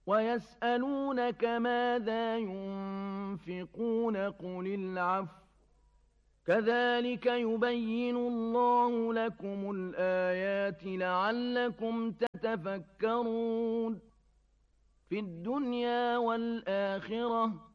ويسألونك ماذا ينفقون قل العفو كذلك يبين الله لكم الآيات لعلكم تتفكرون في الدنيا والآخرة